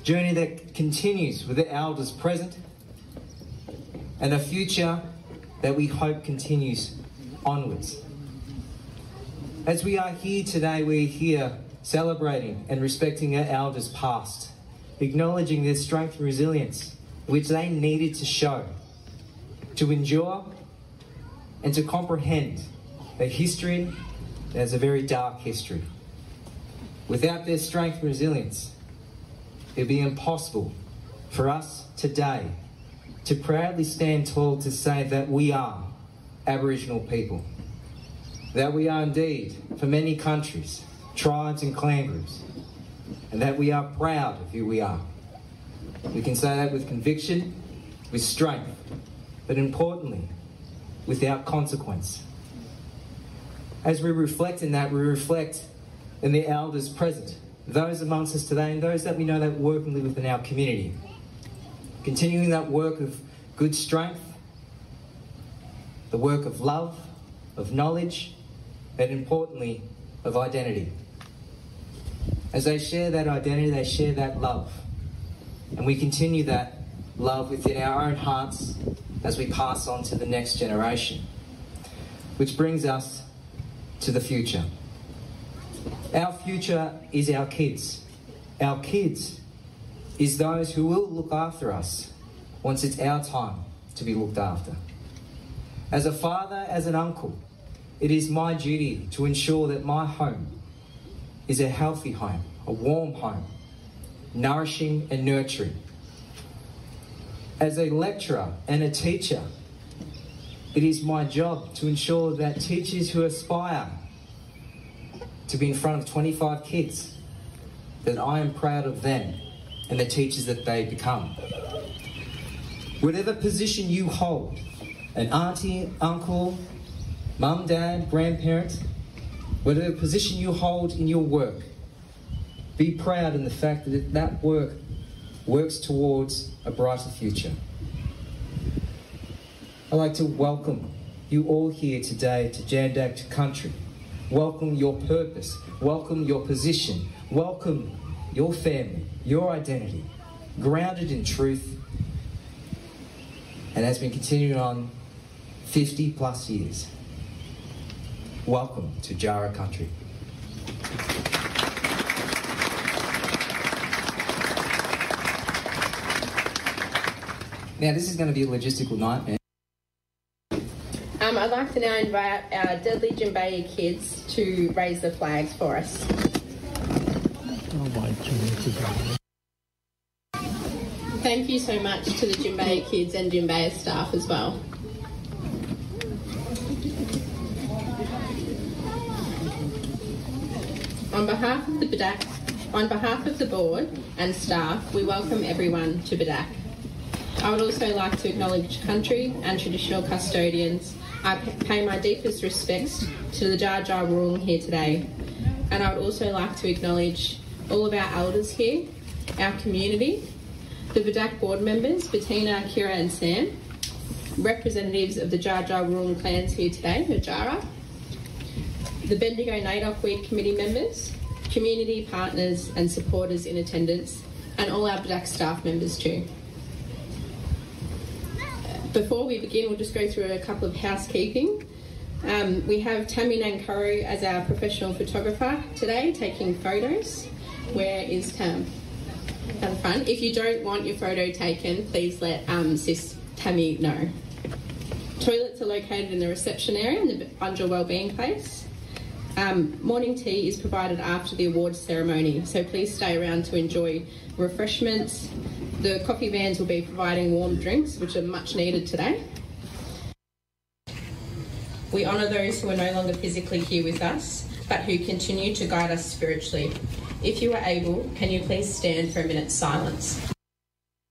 journey that continues with the elders present, and a future that we hope continues onwards. As we are here today, we're here celebrating and respecting our elders past, acknowledging their strength and resilience, which they needed to show, to endure and to comprehend a history that is a very dark history. Without their strength and resilience, it would be impossible for us today to proudly stand tall to say that we are Aboriginal people, that we are indeed, for many countries, tribes and clan groups, and that we are proud of who we are. We can say that with conviction, with strength, but importantly, without consequence. As we reflect in that, we reflect in the elders present, those amongst us today and those that we know that work and live within our community. Continuing that work of good strength, the work of love, of knowledge, and importantly, of identity. As they share that identity, they share that love. And we continue that love within our own hearts as we pass on to the next generation. Which brings us to the future. Our future is our kids. Our kids is those who will look after us once it's our time to be looked after. As a father, as an uncle, it is my duty to ensure that my home is a healthy home, a warm home, nourishing and nurturing. As a lecturer and a teacher, it is my job to ensure that teachers who aspire to be in front of 25 kids, that I am proud of them and the teachers that they become. Whatever position you hold, an auntie, uncle, mum, dad, grandparent, whatever position you hold in your work, be proud in the fact that that work works towards a brighter future. I'd like to welcome you all here today to Jandak Country. Welcome your purpose, welcome your position, welcome your family, your identity, grounded in truth, and has been continuing on 50 plus years. Welcome to Jara Country. Now, this is going to be a logistical nightmare. I'd like to now invite our Dudley Jimbeya kids to raise the flags for us. Thank you so much to the Jimbeya kids and Jimbeya staff as well. On behalf of the board and staff, we welcome everyone to Badak. I would also like to acknowledge country and traditional custodians. I pay my deepest respects to the Dja Dja Wurrung here today. And I would also like to acknowledge all of our elders here, our community, the Badak board members, Bettina, Kira and Sam, representatives of the Dja Dja Wurrung clans here today, Najara, the Bendigo NAIDOC Week committee members, community partners and supporters in attendance, and all our Badak staff members too. Before we begin, we'll just go through a couple of housekeeping. We have Tammy Nankuru as our professional photographer today, taking photos. Where is Tam? At the front. If you don't want your photo taken, please let Sis Tammy know. Toilets are located in the reception area in the Bunjil Wellbeing Place. Morning tea is provided after the awards ceremony, so please stay around to enjoy refreshments. The coffee vans will be providing warm drinks, which are much needed today. We honour those who are no longer physically here with us, but who continue to guide us spiritually. If you are able, can you please stand for a minute's silence?